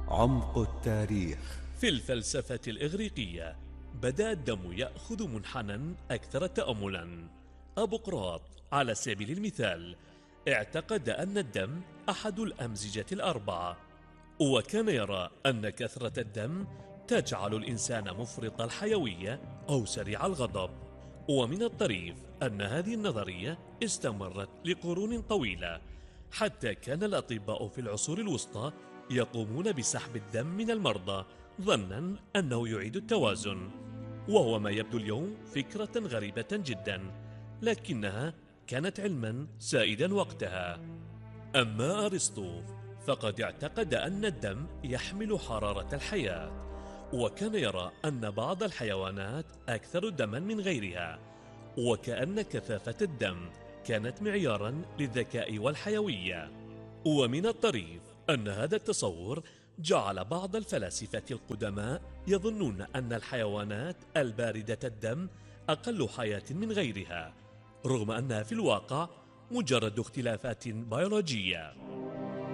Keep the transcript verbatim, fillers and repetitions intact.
عمق التاريخ. في الفلسفة الإغريقية بدأ الدم يأخذ منحنى أكثر تأملا. أبوقراط على سبيل المثال اعتقد أن الدم أحد الأمزجة الأربعة، وكان يرى أن كثرة الدم تجعل الإنسان مفرط الحيوية أو سريع الغضب. ومن الطريف أن هذه النظرية استمرت لقرون طويلة، حتى كان الأطباء في العصور الوسطى يقومون بسحب الدم من المرضى ظنا أنه يعيد التوازن، وهو ما يبدو اليوم فكرة غريبة جدا، لكنها كانت علما سائدا وقتها. أما أرسطو فقد اعتقد أن الدم يحمل حرارة الحياة، وكان يرى أن بعض الحيوانات أكثر دما من غيرها، وكأن كثافة الدم كانت معيارا للذكاء والحيوية. ومن الطريف أن هذا التصور جعل بعض الفلاسفة القدماء يظنون أن الحيوانات الباردة الدم أقل حياة من غيرها، رغم أنها في الواقع مجرد اختلافات بيولوجية.